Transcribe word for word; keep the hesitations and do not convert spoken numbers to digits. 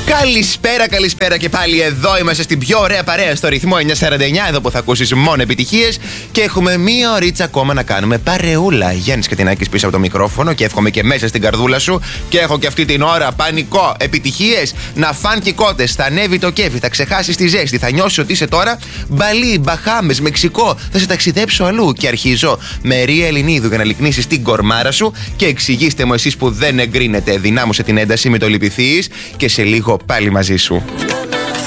Καλησπέρα, καλησπέρα και πάλι εδώ είμαστε στην πιο ωραία παρέα στο ρυθμό εννιακόσια σαράντα εννιά, εδώ που θα ακούσεις μόνο επιτυχίες και έχουμε μία ωρίτσα ακόμα να κάνουμε παρεούλα. Γιάννης Κατινάκης πίσω από το μικρόφωνο και εύχομαι και μέσα στην καρδούλα σου και έχω και αυτή την ώρα πανικό. Επιτυχίες να φαν κικότες, θα ανέβει το κέφι, θα ξεχάσεις τη ζέστη, θα νιώσεις ότι είσαι τώρα Μπαλί, Μπαχάμες, Μεξικό, θα σε ταξιδέψω αλλού. Και αρχίζω με Ρία Ελληνίδου για να λυκνήσεις την κορμάρα σου και εξηγήστε μου εσείς που δεν εγκρίνετε, δυνάμωσε την ένταση, με το λυπηθείς και σε λίγο πάλι μαζί σου.